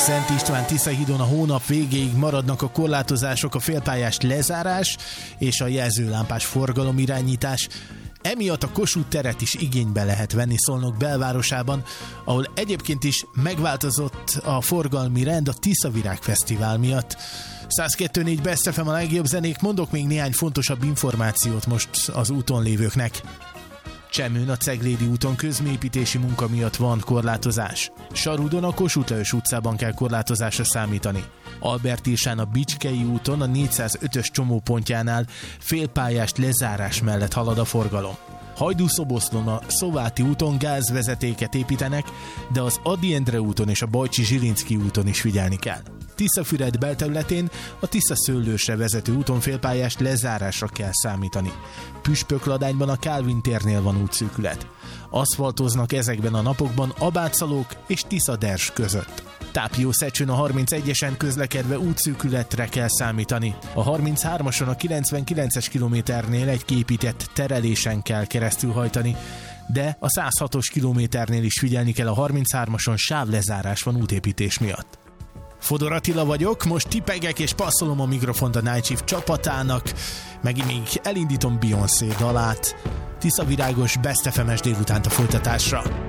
Szent István Tiszahídon a hónap végéig maradnak a korlátozások, a félpályás lezárás és a jelzőlámpás forgalomirányítás. Emiatt a Kossuth teret is igénybe lehet venni Szolnok belvárosában, ahol egyébként is megváltozott a forgalmi rend a Tiszavirág Fesztivál miatt. 102.4 Best FM a legjobb zenék, mondok még néhány fontosabb információt most az úton lévőknek. Csemőn a Ceglédi úton közműépítési munka miatt van korlátozás. Sarudon a Kossuth Lajos utcában kell korlátozásra számítani. Albertírsán a Bicskei úton a 405-ös csomópontjánál félpályás lezárás mellett halad a forgalom. Hajdú-Szoboszlón a Szováti úton gázvezetéket építenek, de az Ady Endre úton és a Bajcsi-Zsilinszky úton is figyelni kell. Tiszafüred belterületén a Tisza-Szőlősre vezető úton félpályás lezárásra kell számítani. Püspökladányban a Kálvin térnél van útszűkület. Aszfaltoznak ezekben a napokban Abátszalók és Tiszaders között. Tápiószecsőn a 31-esen közlekedve útszűkületre kell számítani. A 33-ason a 99-es kilométernél egy kiépített terelésen kell keresztülhajtani, de a 106-os kilométernél is figyelni kell, a 33-ason sávlezárás van útépítés miatt. Fodor Attila vagyok, most tipegek és passzolom a mikrofont a Night Shift csapatának, meg még elindítom Beyoncé dalát. Tiszavirágos Best FM-es délutánt a folytatásra.